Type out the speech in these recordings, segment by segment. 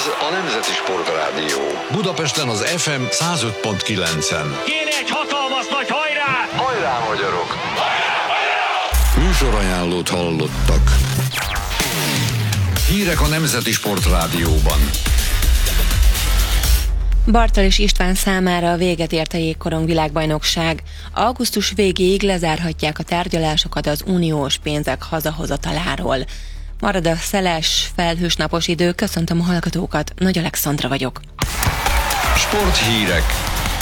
Ez a Nemzeti Sportrádió. Budapesten az FM 105.9-en. Kéne egy hatalmas nagy hajrá! Hajrá, magyarok! Hajrá, hajrá! Műsorajánlót hallottak. Hírek a Nemzeti Sportrádióban. Bartal és István számára véget ért a jégkorong világbajnokság. Augusztus végéig lezárhatják a tárgyalásokat az uniós pénzek hazahozataláról. Marad a szeles, felhős napos idő. Köszöntöm a hallgatókat, Nagy Alexandra vagyok. Sporthírek.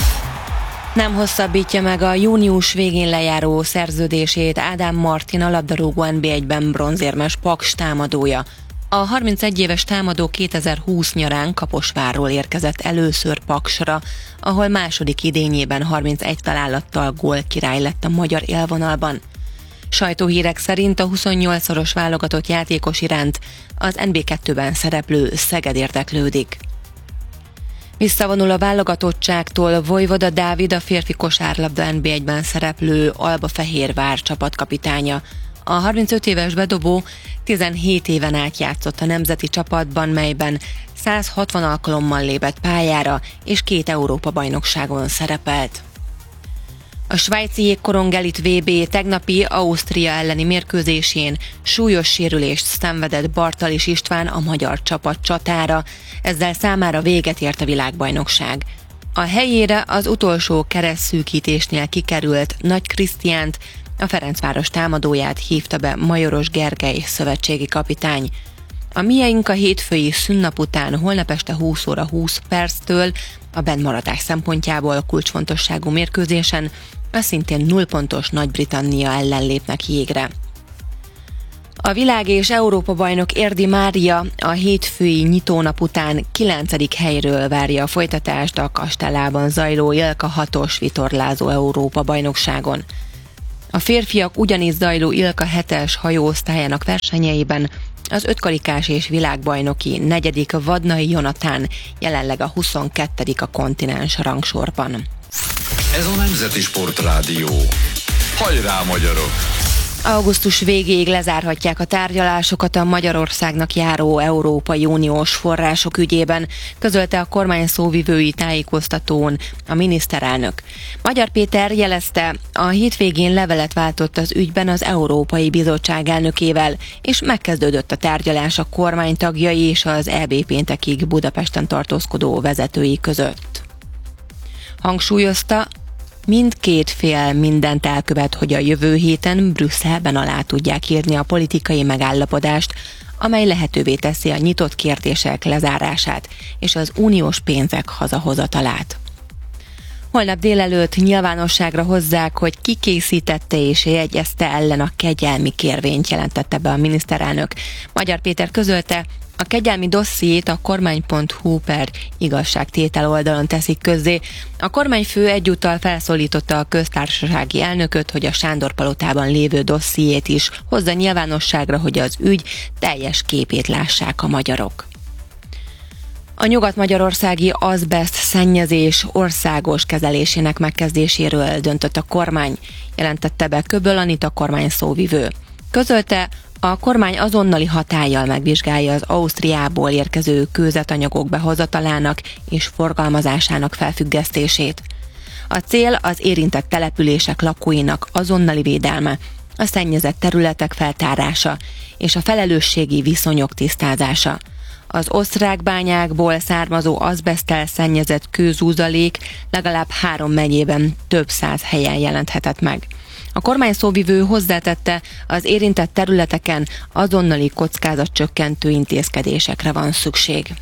Nem hosszabbítja meg a június végén lejáró szerződését Ádám Martin, a labdarúgó NB1-ben bronzérmes Paks támadója. A 31 éves támadó 2020 nyarán Kaposvárról érkezett először Paksra, ahol második idényében 31 találattal gólkirály lett a magyar élvonalban. Sajtóhírek szerint a 28-szoros válogatott játékos iránt az NB2-ben szereplő Szeged érdeklődik. Visszavonul a válogatottságtól Vojvoda Dávid, a férfi kosárlabda NB1-ben szereplő Albafehérvár csapatkapitánya. A 35 éves bedobó 17 éven át játszott a nemzeti csapatban, melyben 160 alkalommal lépett pályára és 2 Európa-bajnokságon szerepelt. A svájci jégkorong elit VB tegnapi Ausztria elleni mérkőzésén súlyos sérülést szenvedett Bartal és István, a magyar csapat csatára, ezzel számára véget ért a világbajnokság. A helyére az utolsó keresztszűkítésnél kikerült Nagy Krisztiánt, a Ferencváros támadóját hívta be Majoros Gergely szövetségi kapitány. A mieink a hétfői szünnap után holnap este 20 óra 20 perctől a bennmaradás szempontjából kulcsfontosságú mérkőzésen a szintén 0 pontos Nagy-Britannia ellen lépnek jégre. A világ és Európa bajnok Érdi Mária a hétfői nyitónap után 9. helyről várja a folytatást a Kastellában zajló Ilka 6-os vitorlázó Európa bajnokságon. A férfiak ugyanígy zajló Ilka 7-es hajóosztályának versenyeiben az 5 karikás és világbajnoki 4. Vadnai Jonatán jelenleg a 22. a kontinens rangsorban. Ez a Nemzeti Sportrádió. Hajrá, magyarok! Augusztus végéig lezárhatják a tárgyalásokat a Magyarországnak járó Európai Uniós források ügyében, közölte a kormány szóvivői tájékoztatón a miniszterelnök. Magyar Péter jelezte, a hétvégén levelet váltott az ügyben az Európai Bizottság elnökével, és megkezdődött a tárgyalás a kormány tagjai és az EB péntekig Budapesten tartózkodó vezetői között. Hangsúlyozta, mindkét fél mindent elkövet, hogy a jövő héten Brüsszelben alá tudják írni a politikai megállapodást, amely lehetővé teszi a nyitott kérdések lezárását és az uniós pénzek hazahozatalát. Holnap délelőtt nyilvánosságra hozzák, hogy ki készítette és jegyezte ellen a kegyelmi kérvényt, jelentette be a miniszterelnök. Magyar Péter közölte, a kegyelmi dossziét a kormány.hu per igazságtétel oldalon teszik közzé. A kormányfő egyúttal felszólította a köztársasági elnököt, hogy a Sándor-palotában lévő dossziét is hozza nyilvánosságra, hogy az ügy teljes képét lássák a magyarok. A nyugat-magyarországi azbeszt szennyezés országos kezelésének megkezdéséről döntött a kormány, jelentette be Köböl Anita kormány szóvivő. Közölte, a kormány azonnali hatállyal megvizsgálja az Ausztriából érkező kőzetanyagok behozatalának és forgalmazásának felfüggesztését. A cél az érintett települések lakóinak azonnali védelme, a szennyezett területek feltárása és a felelősségi viszonyok tisztázása. Az osztrák bányákból származó azbeszttel szennyezett kőzúzalék legalább 3 megyében több 100 helyen jelenthetett meg. A kormány szóvivő hozzátette, az érintett területeken azonnali kockázatcsökkentő intézkedésekre van szükség.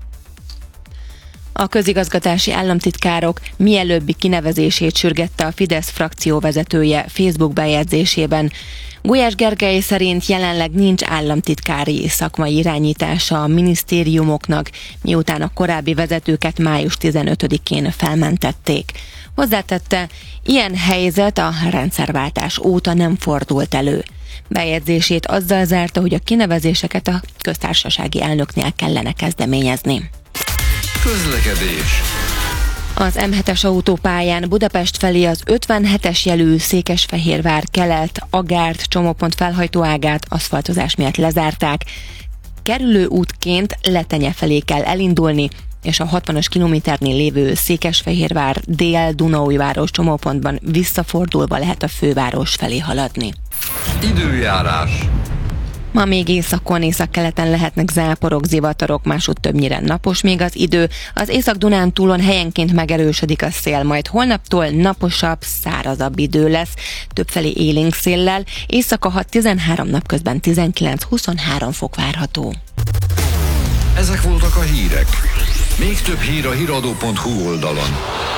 A közigazgatási államtitkárok mielőbbi kinevezését sürgette a Fidesz frakció vezetője Facebook bejegyzésében. Gulyás Gergely szerint jelenleg nincs államtitkári szakmai irányítása a minisztériumoknak, miután a korábbi vezetőket május 15-én felmentették. Hozzátette, ilyen helyzet a rendszerváltás óta nem fordult elő. Bejegyzését azzal zárta, hogy a kinevezéseket a köztársasági elnöknél kellene kezdeményezni. Közlekedés. Az M7-es autópályán Budapest felé az 57-es jelű Székesfehérvár kelet Agárt csomópont felhajtóágát aszfaltozás miatt lezárták. kerülő útként Letenye felé kell elindulni, és a 60-as kilométernél lévő Székesfehérvár Dél-Dunaújváros csomópontban visszafordulva lehet a főváros felé haladni. Időjárás. Ma még északon, északkeleten lehetnek záporok, zivatarok, másút többnyire napos még az idő. Az Észak-Dunántúlon helyenként megerősödik a szél, majd holnaptól naposabb, szárazabb idő lesz, többfelé élénk széllel, éjszaka 6-13, napközben 19-23 fok várható. Ezek voltak a hírek. Még több hír a hiradó.hu oldalon.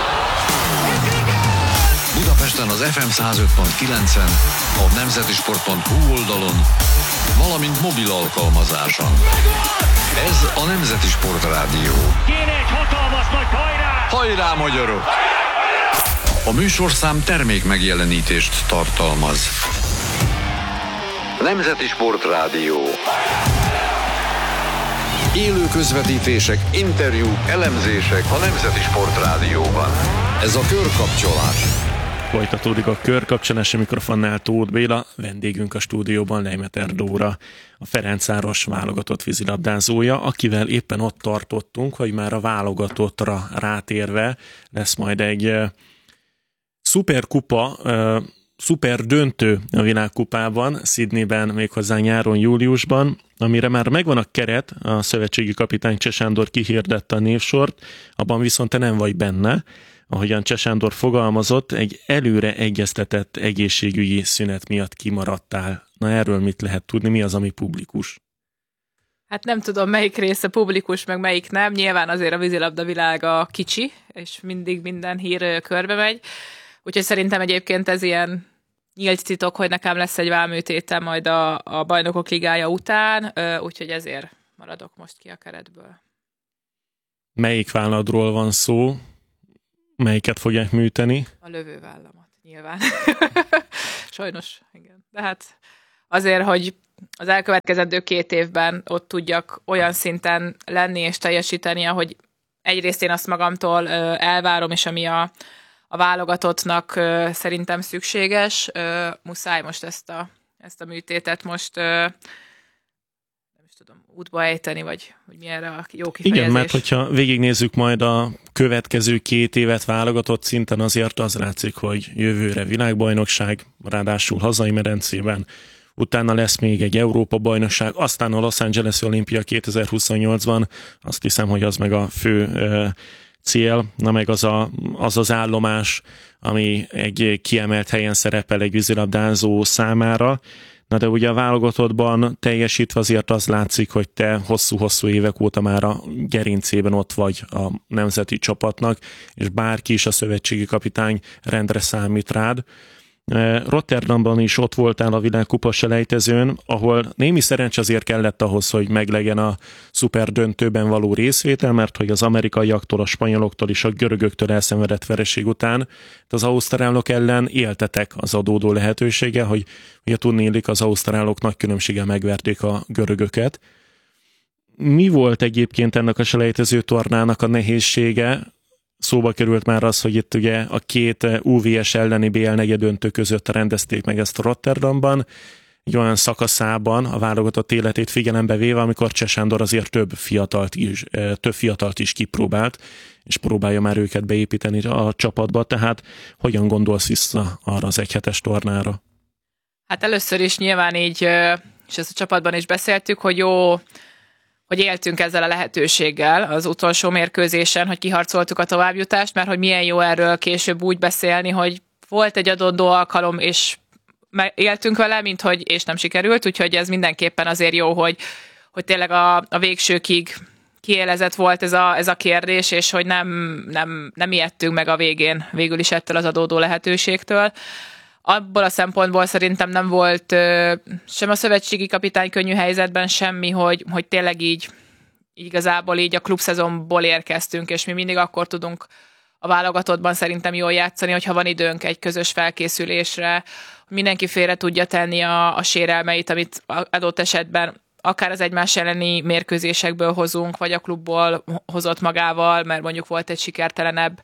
Budapesten az FM 105.9-en, a nemzetisport.hu oldalon, valamint mobil alkalmazáson. Ez a Nemzeti Sport Rádió. Kéne egy hatalmas nagy hajrá! Hajrá, magyarok! A műsorszám termék megjelenítést tartalmaz. Nemzeti Sport Rádió. Élő közvetítések, interjúk, elemzések a Nemzeti Sport Rádióban. Ez a körkapcsolás. Folytatódik a körkapcsolási mikrofonnál Tóth Béla, vendégünk a stúdióban Lejmeter Dóra, a Ferencváros válogatott vízilabdázója, akivel éppen ott tartottunk, hogy már a válogatottra rátérve lesz majd egy szuperkupa, szuper döntő a világkupában, Sydneyben, méghozzá nyáron, júliusban, amire már megvan a keret, a szövetségi kapitány Cseh Sándor kihirdette a névsort, abban viszont te nem vagy benne. Ahogyan Cseh Sándor fogalmazott, egy előre egyeztetett egészségügyi szünet miatt kimaradtál. Na erről mit lehet tudni, mi az, ami publikus? Hát nem tudom, melyik része publikus, meg melyik nem. Nyilván azért a vízilabda világa kicsi, és mindig minden hír körbe megy. Úgyhogy szerintem egyébként ez ilyen nyílt titok, hogy nekem lesz egy vállműtétem majd a Bajnokok Ligája után, úgyhogy ezért maradok most ki a keretből. Melyik válladról van szó? Melyiket fogják műteni? A lövővállamat, nyilván. Sajnos, igen. De hát azért, hogy az elkövetkezendő 2 évben ott tudjak olyan szinten lenni és teljesíteni, ahogy egyrészt én azt magamtól elvárom, és ami a válogatottnak szerintem szükséges, muszáj most ezt a műtétet most útba ejteni, vagy hogy mi erre a jó kifejezés. Igen, mert hogyha végignézzük majd a következő 2 évet válogatott szinten, azért az látszik, hogy jövőre világbajnokság, ráadásul hazai medencében, utána lesz még egy Európa-bajnokság, aztán a Los Angeles Olimpia 2028-ban, azt hiszem, hogy az meg a fő cél, na meg az állomás, ami egy kiemelt helyen szerepel egy vízilabdázó számára. Na de ugye a válogatottban teljesítve azért az látszik, hogy te hosszú-hosszú évek óta már a gerincében ott vagy a nemzeti csapatnak, és bárki is, a szövetségi kapitány rendre számít rád. Rotterdamban is ott voltál a világkupa selejtezőn, ahol némi szerencs azért kellett ahhoz, hogy meglegyen a szuper döntőben való részvétel, mert hogy az amerikaiaktól, a spanyoloktól és a görögöktől elszenvedett vereség után az ausztrálok ellen éltetek az adódó lehetősége, hogy ugye tudnélik, az ausztrálok nagy különbséggel megverték a görögöket. Mi volt egyébként ennek a selejtező tornának a nehézsége? Szóba került már az, hogy itt ugye a 2 UVS elleni BL negyedöntő között rendezték meg ezt a Rotterdamban, egy olyan szakaszában a válogatott életét figyelembe véve, amikor Cseh Sándor azért több fiatalt is kipróbált, és próbálja már őket beépíteni a csapatba, tehát hogyan gondolsz vissza arra az egyhetes tornára? Hát először is nyilván így, és ezt a csapatban is beszéltük, hogy jó, hogy éltünk ezzel a lehetőséggel az utolsó mérkőzésen, hogy kiharcoltuk a továbbjutást, mert hogy milyen jó erről később úgy beszélni, hogy volt egy adott alkalom, és éltünk vele, mint hogy és nem sikerült, úgyhogy ez mindenképpen azért jó, hogy tényleg a végsőkig kiélezett volt ez a kérdés, és hogy nem ijedtünk meg a végén végül is ettől az adódó lehetőségtől. Abból a szempontból szerintem nem volt sem a szövetségi kapitány könnyű helyzetben semmi, hogy tényleg így igazából így a klubszezonból érkeztünk, és mi mindig akkor tudunk a válogatottban szerintem jól játszani, hogyha van időnk egy közös felkészülésre, mindenki félre tudja tenni a sérelmeit, amit adott esetben akár az egymás elleni mérkőzésekből hozunk, vagy a klubból hozott magával, mert mondjuk volt egy sikertelenebb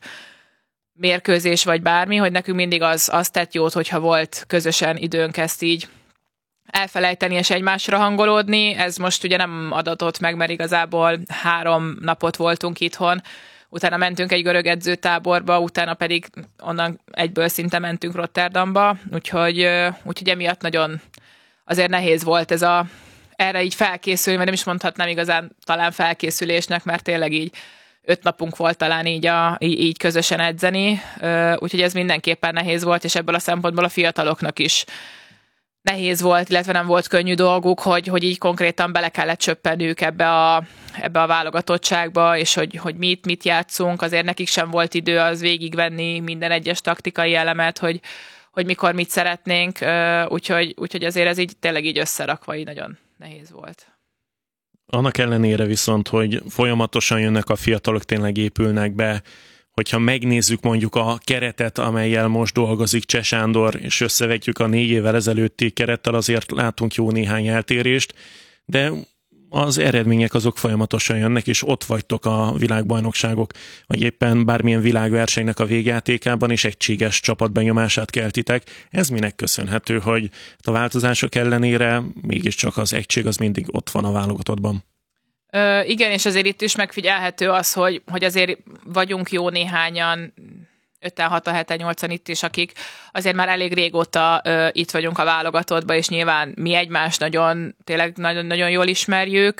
mérkőzés, vagy bármi, hogy nekünk mindig az tett jót, hogyha volt közösen időnk ezt így elfelejteni és egymásra hangolódni. Ez most ugye nem adatott meg, mert igazából 3 napot voltunk itthon, utána mentünk egy görög edzőtáborba, utána pedig onnan egyből szinte mentünk Rotterdamba, úgyhogy emiatt nagyon azért nehéz volt erre így felkészülni, mert nem is mondhatnám igazán talán felkészülésnek, mert tényleg így 5 napunk volt talán így közösen edzeni, úgyhogy ez mindenképpen nehéz volt, és ebből a szempontból a fiataloknak is nehéz volt, illetve nem volt könnyű dolguk, hogy így konkrétan bele kellett csöppenniük ebbe a válogatottságba, és hogy mit játszunk, azért nekik sem volt idő az végigvenni minden egyes taktikai elemet, hogy mikor mit szeretnénk, úgyhogy azért ez így tényleg így összerakva így nagyon nehéz volt. Annak ellenére viszont, hogy folyamatosan jönnek a fiatalok, tényleg épülnek be, hogyha megnézzük mondjuk a keretet, amellyel most dolgozik Cseh Sándor, és összevetjük a 4 évvel ezelőtti kerettel, azért látunk jó néhány eltérést, de az eredmények azok folyamatosan jönnek, és ott vagytok a világbajnokságok, vagy éppen bármilyen világversenynek a végjátékában, és egységes csapatbenyomását keltitek. Ez minek köszönhető, hogy a változások ellenére mégiscsak az egység az mindig ott van a válogatottban? Igen, és azért itt is megfigyelhető az, hogy azért vagyunk jó néhányan, 5-en, 6-an, 7-en, 8-an itt is, akik azért már elég régóta itt vagyunk a válogatottban, és nyilván mi egymást tényleg nagyon jól ismerjük,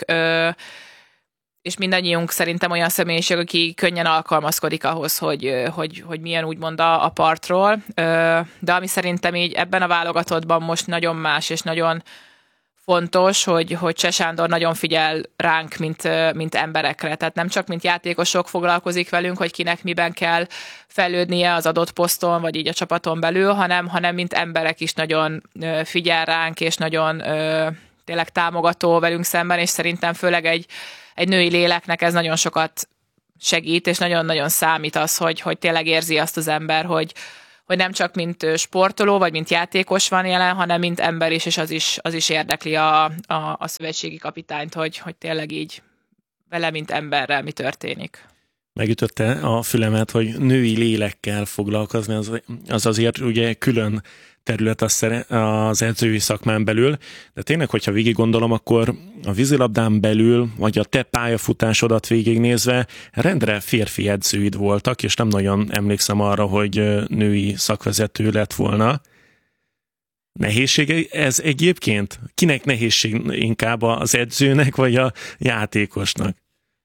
és mindannyiunk szerintem olyan személyiség, aki könnyen alkalmazkodik ahhoz, hogy milyen úgymond a partról, de ami szerintem így ebben a válogatottban most nagyon más, és nagyon fontos, hogy Cseh Sándor nagyon figyel ránk, mint emberekre. Tehát nem csak mint játékosok foglalkozik velünk, hogy kinek miben kell fejlődnie az adott poszton, vagy így a csapaton belül, hanem mint emberek is nagyon figyel ránk, és nagyon tényleg támogató velünk szemben, és szerintem főleg egy női léleknek ez nagyon sokat segít, és nagyon-nagyon számít az, hogy tényleg érzi azt az ember, hogy nem csak mint sportoló, vagy mint játékos van jelen, hanem mint ember is, és az is érdekli a szövetségi kapitányt, hogy tényleg így vele, mint emberrel mi történik. Megütötte a fülemet, hogy női lélekkel foglalkozni, az azért ugye külön terület az edzői szakmán belül, de tényleg, hogyha végig gondolom, akkor a vízilabdán belül, vagy a te pályafutásodat végignézve rendre férfi edzőid voltak, és nem nagyon emlékszem arra, hogy női szakvezető lett volna. Nehézsége ez egyébként? Kinek nehézség inkább, az edzőnek, vagy a játékosnak?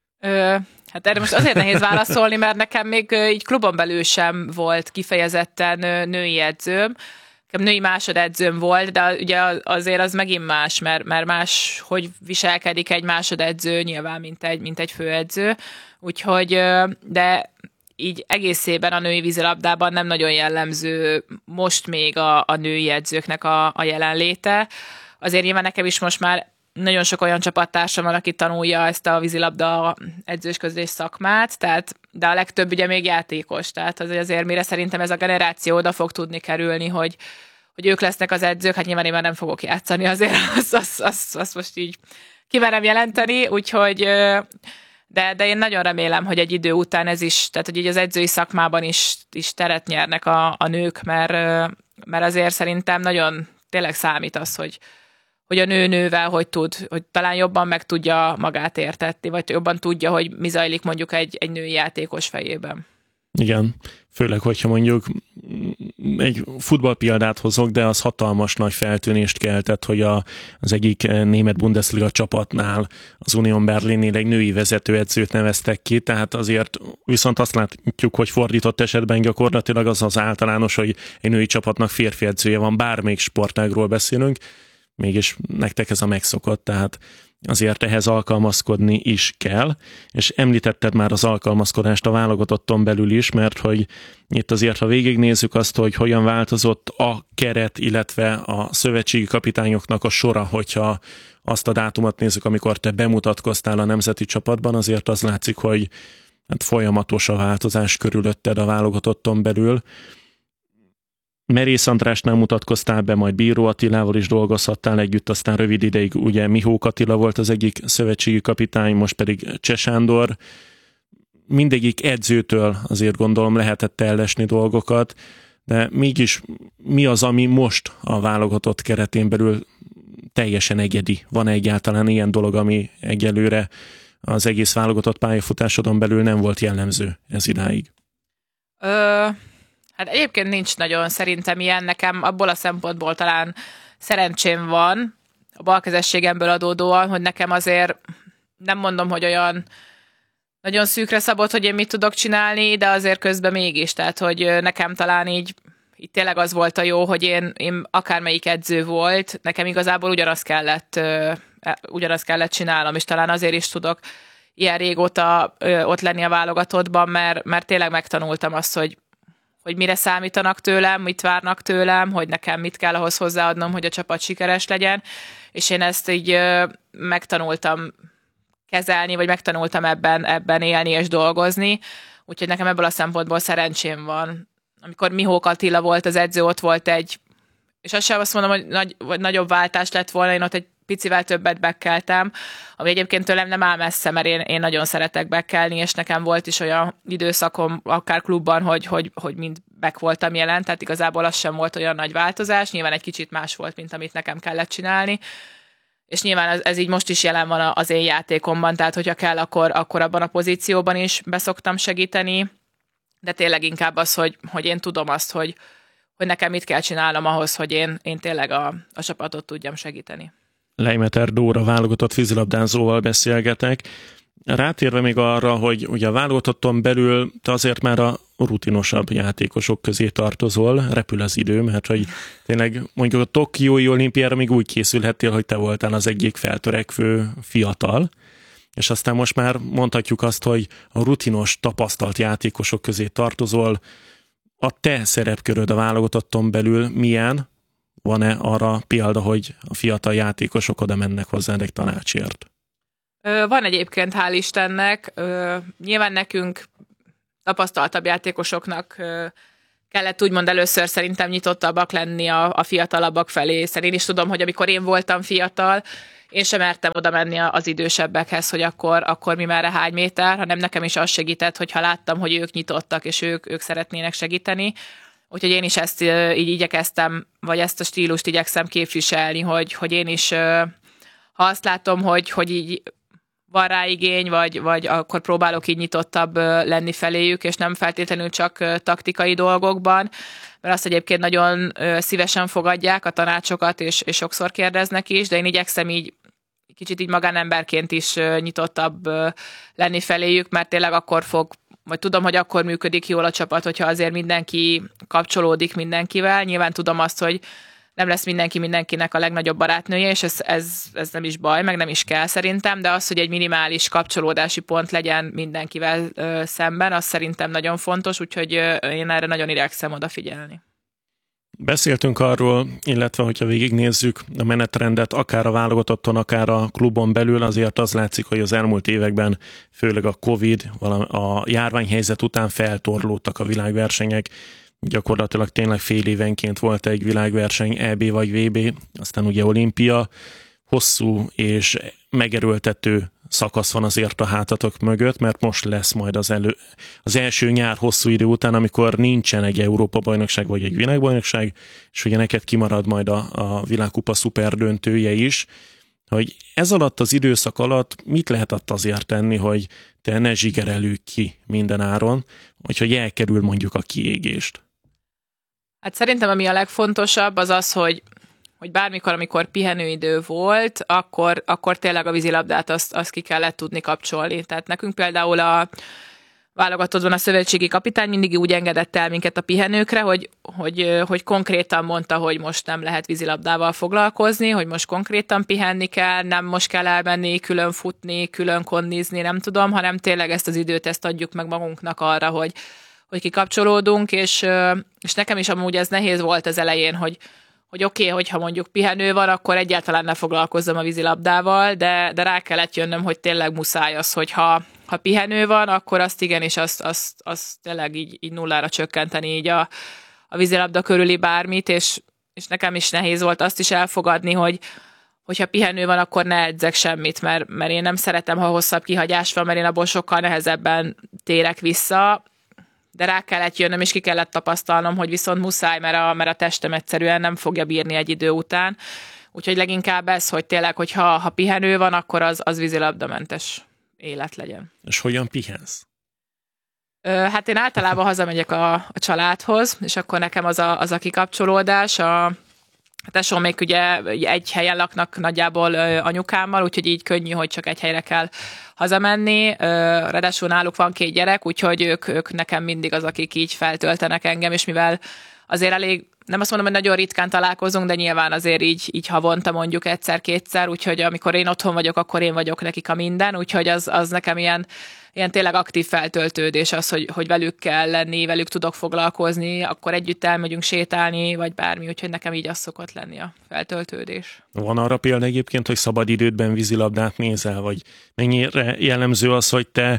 Hát erre most azért nehéz válaszolni, mert nekem még így klubon belül sem volt kifejezetten női edzőm. Női másodedzőm volt, de ugye azért az megint más, mert más, hogy viselkedik egy másodedző nyilván, mint egy főedző. Úgyhogy, de így egészében a női vízilabdában nem nagyon jellemző most még a női edzőknek a jelenléte. Azért nyilván nekem is most már nagyon sok olyan csapattársam van, aki tanulja ezt a vízilabda edzősködés szakmát, de a legtöbb ugye még játékos, tehát azért mire szerintem ez a generáció oda fog tudni kerülni, hogy ők lesznek az edzők, hát nyilván én már nem fogok játszani, azért azt most így kimerem jelenteni, úgyhogy de én nagyon remélem, hogy egy idő után ez is, tehát hogy így az edzői szakmában is teret nyernek a nők, mert azért szerintem nagyon tényleg számít az, hogy a nő nővel hogy talán jobban meg tudja magát értetni, vagy jobban tudja, hogy mi zajlik mondjuk egy női játékos fejében. Igen, főleg, hogyha mondjuk egy futballpéldát hozok, de az hatalmas nagy feltűnést keltett, hogy az egyik német Bundesliga csapatnál, az Union Berlinnél egy női vezetőedzőt neveztek ki, tehát azért viszont azt látjuk, hogy fordított esetben gyakorlatilag az általános, hogy egy női csapatnak férfi edzője van, bármelyik sportágról beszélünk, mégis nektek ez a megszokott, tehát azért ehhez alkalmazkodni is kell, és említetted már az alkalmazkodást a válogatotton belül is, mert hogy itt azért, ha végignézzük azt, hogy hogyan változott a keret, illetve a szövetségi kapitányoknak a sora, hogyha azt a dátumot nézzük, amikor te bemutatkoztál a nemzeti csapatban, azért az látszik, hogy hát folyamatos a változás körülötted a válogatotton belül. Merész Andrásnál mutatkoztál be, majd Bíró Attilával is dolgozhattál együtt, aztán rövid ideig ugye Mihók Attila volt az egyik szövetségi kapitány, most pedig Cseh Sándor. Mindegyik edzőtől azért gondolom lehetett ellesni dolgokat, de mégis mi az, ami most a válogatott keretén belül teljesen egyedi? Van egyáltalán ilyen dolog, ami egyelőre az egész válogatott pályafutásodon belül nem volt jellemző ez idáig? Hát egyébként nincs nagyon szerintem ilyen, nekem abból a szempontból talán szerencsém van, a balkezességemből adódóan, hogy nekem azért nem mondom, hogy olyan nagyon szűkre szabott, hogy én mit tudok csinálni, de azért közben mégis, tehát hogy nekem talán így tényleg az volt a jó, hogy én akármelyik edző volt, nekem igazából ugyanazt kellett csinálnom, és talán azért is tudok ilyen régóta ott lenni a válogatottban, mert tényleg megtanultam azt, hogy mire számítanak tőlem, mit várnak tőlem, hogy nekem mit kell ahhoz hozzáadnom, hogy a csapat sikeres legyen, és én ezt így megtanultam kezelni, vagy megtanultam ebben élni és dolgozni, úgyhogy nekem ebből a szempontból szerencsém van. Amikor Mihók Attila volt az edző, ott volt és azt sem azt mondom, hogy nagyobb váltás lett volna, én ott egy picivel többet bekkeltem, ami egyébként tőlem nem áll messze, mert én nagyon szeretek bekkelni, és nekem volt is olyan időszakom, akár klubban, hogy mind back voltam jelen, tehát igazából az sem volt olyan nagy változás, nyilván egy kicsit más volt, mint amit nekem kellett csinálni, és nyilván ez így most is jelen van az én játékomban, tehát hogyha kell, akkor abban a pozícióban is beszoktam segíteni, de tényleg inkább az, hogy én tudom azt, hogy nekem mit kell csinálnom ahhoz, hogy én tényleg a csapatot tudjam segíteni. Leimeter Dóra válogatott vízilabdázóval beszélgetek. Rátérve még arra, hogy ugye a válogatotton belül te azért már a rutinosabb játékosok közé tartozol, repül az idő, mert hogy tényleg mondjuk a Tokiói olimpiára még úgy készülhettél, hogy te voltál az egyik feltörekvő fiatal, és aztán most már mondhatjuk azt, hogy a rutinos, tapasztalt játékosok közé tartozol. A te szerepköröd a válogatotton belül milyen? Van-e arra példa, hogy a fiatal játékosok oda mennek hozzád egy tanácsért? Van egyébként, hál' Istennek. Nyilván nekünk tapasztaltabb játékosoknak kellett úgymond először szerintem nyitottabbak lenni a fiatalabbak felé, hiszen én is tudom, hogy amikor én voltam fiatal, én sem mertem oda menni az idősebbekhez, hogy akkor mi merre hány méter, hanem nekem is az segített, hogyha láttam, hogy ők nyitottak, és ők szeretnének segíteni. Úgyhogy én is ezt így igyekeztem, vagy ezt a stílust igyekszem képviselni, hogy én is, ha azt látom, hogy így van rá igény, vagy akkor próbálok így nyitottabb lenni feléjük, és nem feltétlenül csak taktikai dolgokban, mert azt egyébként nagyon szívesen fogadják a tanácsokat, és sokszor kérdeznek is, de én igyekszem így kicsit így magánemberként is nyitottabb lenni feléjük, mert tényleg akkor vagy tudom, hogy akkor működik jól a csapat, hogyha azért mindenki kapcsolódik mindenkivel. Nyilván tudom azt, hogy nem lesz mindenkinek a legnagyobb barátnője, és ez nem is baj, meg nem is kell szerintem, de az, hogy egy minimális kapcsolódási pont legyen mindenkivel szemben, az szerintem nagyon fontos, úgyhogy én erre nagyon igyekszem odafigyelni. Beszéltünk arról, illetve hogyha végignézzük a menetrendet, akár a válogatotton, akár a klubon belül, azért az látszik, hogy az elmúlt években, főleg a Covid, a járványhelyzet után feltorlódtak a világversenyek. Gyakorlatilag tényleg fél évenként volt egy világverseny, EB vagy VB, aztán ugye olimpia. Hosszú és megerőltető szakasz van azért a hátatok mögött, mert most lesz majd az első nyár hosszú idő után, amikor nincsen egy Európa-bajnokság vagy egy világbajnokság, és ugye neked kimarad majd a világkupa szuperdöntője is, hogy ez alatt az időszak alatt mit lehetett azért tenni, hogy te ne zsigerelj ki minden áron, hogy elkerül mondjuk a kiégést? Hát szerintem ami a legfontosabb az, hogy bármikor, amikor pihenőidő volt, akkor tényleg a vízilabdát azt ki kellett tudni kapcsolni. Tehát nekünk például a válogatottban a szövetségi kapitány mindig úgy engedett el minket a pihenőkre, hogy konkrétan mondta, hogy most nem lehet vízilabdával foglalkozni, hogy most konkrétan pihenni kell, nem most kell elmenni, külön futni, külön kondizni, nem tudom, hanem tényleg ezt az időt adjuk meg magunknak arra, hogy kikapcsolódunk, és nekem is amúgy ez nehéz volt az elején, hogy oké, hogyha mondjuk pihenő van, akkor egyáltalán ne foglalkozzam a vízilabdával, de rá kellett jönnöm, hogy tényleg muszáj az, hogy ha pihenő van, akkor azt igenis azt tényleg így nullára csökkenteni így a vízilabda körüli bármit, és nekem is nehéz volt azt is elfogadni, hogyha pihenő van, akkor ne edzek semmit, mert én nem szeretem, ha hosszabb kihagyás van, mert én abból sokkal nehezebben térek vissza, de rá kellett jönnöm, és ki kellett tapasztalnom, hogy viszont muszáj, mert a testem egyszerűen nem fogja bírni egy idő után. Úgyhogy leginkább ez, hogy tényleg, hogyha pihenő van, akkor az vízilabdamentes élet legyen. És hogyan pihensz? Hát én általában hazamegyek a családhoz, és akkor nekem az a kikapcsolódás. A tesóm még ugye egy helyen laknak nagyjából anyukámmal, úgyhogy így könnyű, hogy csak egy helyre kell hazamenni. Ráadásul náluk van 2 gyerek, úgyhogy ők nekem mindig az, akik így feltöltenek engem, és mivel azért elég, nem azt mondom, hogy nagyon ritkán találkozunk, de nyilván azért így havonta mondjuk 1-2-szer, úgyhogy amikor én otthon vagyok, akkor én vagyok nekik a minden, úgyhogy az nekem ilyen tényleg aktív feltöltődés az, hogy velük kell lenni, velük tudok foglalkozni, akkor együtt elmegyünk sétálni, vagy bármi, úgyhogy nekem így az szokott lenni a feltöltődés. Van arra példa egyébként, hogy szabadidődben vízilabdát nézel, vagy mennyire jellemző az, hogy te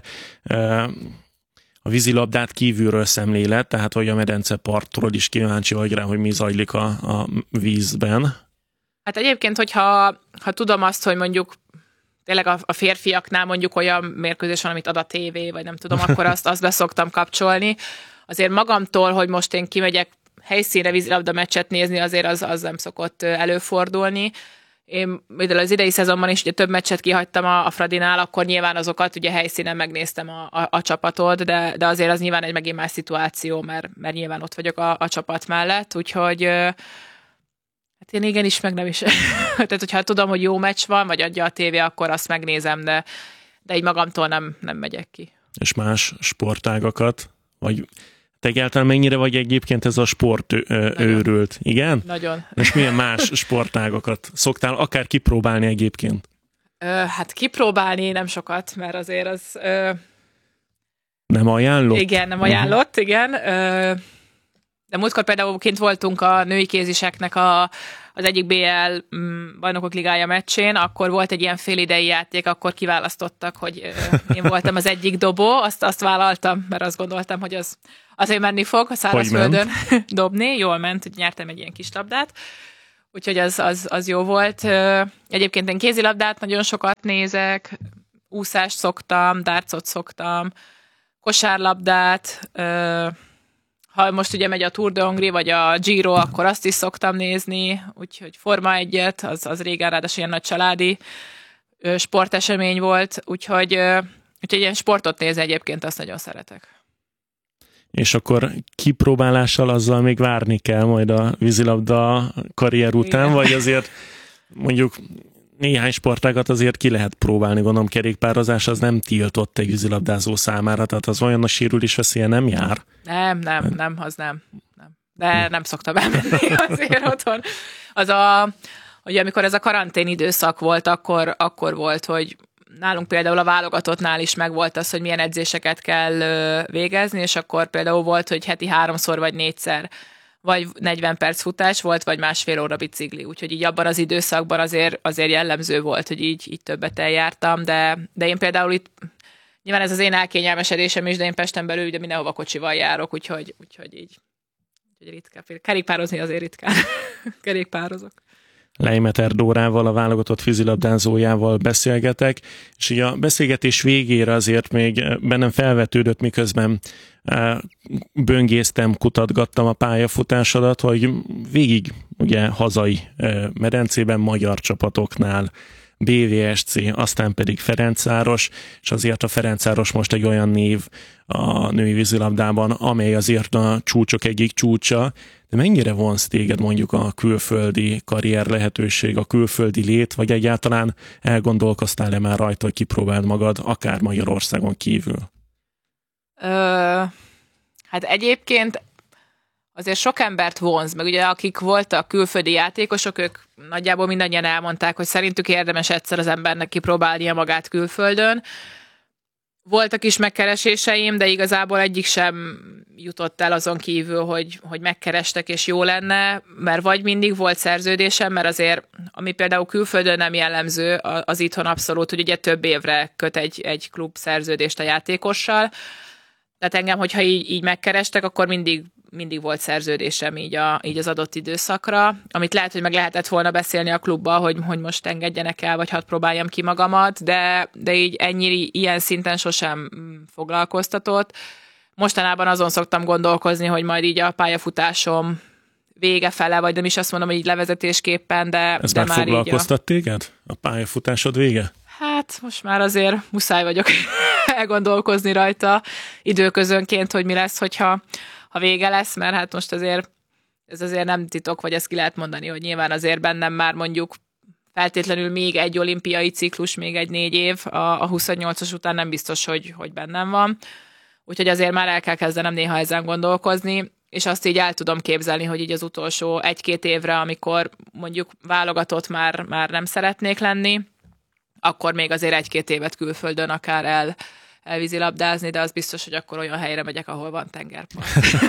a vízilabdát kívülről szemléled, tehát hogy a medence partról is kíváncsi vagy rá, hogy mi zajlik a vízben? Hát egyébként, hogyha tudom azt, hogy mondjuk tényleg a férfiaknál mondjuk olyan mérkőzés van, amit ad a tévé, vagy nem tudom, akkor azt be szoktam kapcsolni. Azért magamtól, hogy most én kimegyek helyszínre vízilabda meccset nézni, azért az nem szokott előfordulni. Én az idei szezonban is ugye több meccset kihagytam a Fradinál, akkor nyilván azokat ugye helyszínen megnéztem a csapatot, de azért az nyilván egy megint más szituáció, mert nyilván ott vagyok a csapat mellett, úgyhogy hát én igenis, meg nem is. Tehát, hogyha tudom, hogy jó meccs van, vagy adja a tévé, akkor azt megnézem, de így magamtól nem megyek ki. És más sportágakat? Vagy te egyáltalán mennyire vagy egyébként ez a sport őrült? Igen? Nagyon. És milyen más sportágakat szoktál akár kipróbálni egyébként? Hát kipróbálni nem sokat, mert azért az... Nem ajánlott? Igen, nem ajánlott, igen. De múltkor például kint voltunk a női kéziseknek az egyik BL Bajnokok Ligája meccsén, akkor volt egy ilyen félidei játék, akkor kiválasztottak, hogy én voltam az egyik dobó, azt vállaltam, mert azt gondoltam, hogy azért menni fog a szárazföldön dobni. Jól ment, hogy nyertem egy ilyen kis labdát, úgyhogy az jó volt. Egyébként én kézilabdát nagyon sokat nézek, úszást szoktam, dartsot szoktam, kosárlabdát, ha most ugye megy a Tour de Hongrie, vagy a Giro, akkor azt is szoktam nézni, úgyhogy Forma 1-et, az régen ráadásul ilyen nagy családi sportesemény volt, úgyhogy ilyen sportot nézni egyébként azt nagyon szeretek. És akkor kipróbálással azzal még várni kell majd a vízilabda karrier után, igen. Vagy azért mondjuk néhány sportágat azért ki lehet próbálni, gondolom kerékpározás az nem tiltott egy vízilabdázó számára, tehát az olyan a sérülés veszélye nem jár? Nem, az nem. De nem szoktam elmenni azért otthon. Hogy amikor ez a karantén időszak volt, akkor volt, hogy nálunk például a válogatottnál is megvolt az, hogy milyen edzéseket kell végezni, és akkor például volt, hogy heti 3-szor vagy 4-szer vagy 40 perc futás volt, vagy 1,5 óra bicikli. Úgyhogy így abban az időszakban azért jellemző volt, hogy így többet eljártam, de én például itt, nyilván ez az én elkényelmesedésem is, de én Pesten belül ugye mindenhova kocsival járok, úgyhogy így ritkán. Kerékpározni azért ritkán. Kerékpározok. Leimeter Dórával, a válogatott vízilabdázójával beszélgetek, és így a beszélgetés végére azért még bennem felvetődött, miközben böngésztem, kutatgattam a pályafutásodat, hogy végig ugye hazai medencében, magyar csapatoknál, BVSC, aztán pedig Ferencváros, és azért a Ferencváros most egy olyan név a női vízilabdában, amely azért a csúcsok egyik csúcsa, de mennyire vonz téged mondjuk a külföldi karrier lehetőség, a külföldi lét, vagy egyáltalán elgondolkoztál-e már rajta, hogy kipróbáld magad, akár Magyarországon kívül? Hát egyébként azért sok embert vonz, meg ugye akik voltak külföldi játékosok, ők nagyjából mindannyian elmondták, hogy szerintük érdemes egyszer az embernek kipróbálnia magát külföldön. Voltak is megkereséseim, de igazából egyik sem jutott el azon kívül, hogy megkerestek és jó lenne, mert vagy mindig volt szerződésem, mert azért, ami például külföldön nem jellemző, az itthon abszolút, hogy ugye több évre köt egy klub szerződést a játékossal. Tehát engem, hogyha így megkerestek, akkor mindig volt szerződésem így az adott időszakra, amit lehet, hogy meg lehetett volna beszélni a klubba, hogy most engedjenek el, vagy hadd próbáljam ki magamat, de így ilyen szinten sosem foglalkoztatott. Mostanában azon szoktam gondolkozni, hogy majd így a pályafutásom vége fele, vagy nem is azt mondom, hogy így levezetésképpen, de Ez de már foglalkoztat téged? A pályafutásod vége? Hát most már azért muszáj vagyok elgondolkozni rajta időközönként, hogy mi lesz, hogyha vége lesz, mert hát most azért ez azért nem titok, vagy ezt ki lehet mondani, hogy nyilván azért bennem már mondjuk feltétlenül még egy olimpiai ciklus, még egy 4 év, a 28-as után nem biztos, hogy bennem van. Úgyhogy azért már el kell kezdenem néha ezen gondolkozni, és azt így el tudom képzelni, hogy így az utolsó 1-2 évre, amikor mondjuk válogatott már nem szeretnék lenni, akkor még azért 1-2 évet külföldön akár elvízilabdázni, de az biztos, hogy akkor olyan helyre megyek, ahol van tengerpart.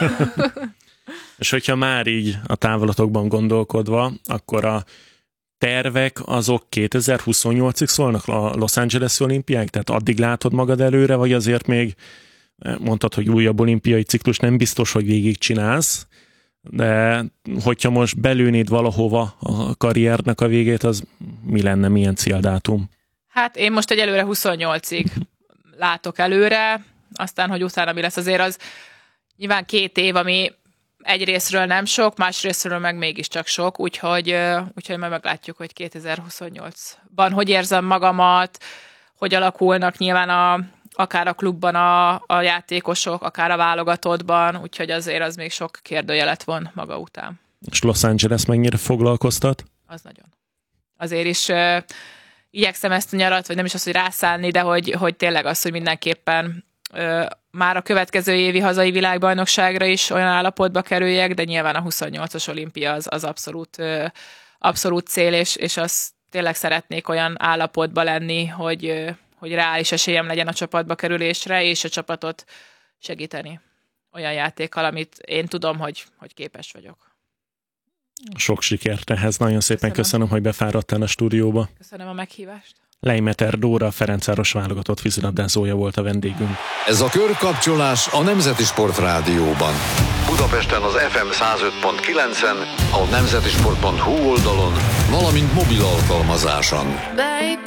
És hogyha már így a távolatokban gondolkodva, akkor a tervek azok 2028-ig szólnak a Los Angeles olimpiák? Tehát addig látod magad előre, vagy azért még mondtad, hogy újabb olimpiai ciklus nem biztos, hogy végigcsinálsz, de hogyha most belőnéd valahova a karriernek a végét, az mi lenne, milyen céldátum? Hát én most egyelőre 28-ig látok előre, aztán, hogy utána mi lesz, azért az nyilván 2 év, ami egyrészről nem sok, másrészről meg mégiscsak sok, úgyhogy majd meglátjuk, hogy 2028-ban hogy érzem magamat, hogy alakulnak nyilván akár a klubban a játékosok, akár a válogatottban, úgyhogy azért az még sok kérdőjelet von maga után. És Los Angeles mennyire foglalkoztat? Az nagyon. Azért is igyekszem ezt a nyarat, vagy nem is az, hogy rászállni, de hogy tényleg az, hogy mindenképpen már a következő évi hazai világbajnokságra is olyan állapotba kerüljek, de nyilván a 28-as olimpia az abszolút cél, és azt tényleg szeretnék olyan állapotba lenni, hogy reális esélyem legyen a csapatba kerülésre, és a csapatot segíteni olyan játékkal, amit én tudom, hogy képes vagyok. Sok sikert ehhez. Nagyon szépen köszönöm, hogy befáradtál a stúdióba. Köszönöm a meghívást. Leimeter Dóra, Ferencváros válogatott vízilabdázója volt a vendégünk. Ez a körkapcsolás a Nemzeti Sport Rádióban. Budapesten az FM 105.9-en, a nemzetisport.hu oldalon, valamint mobil alkalmazáson.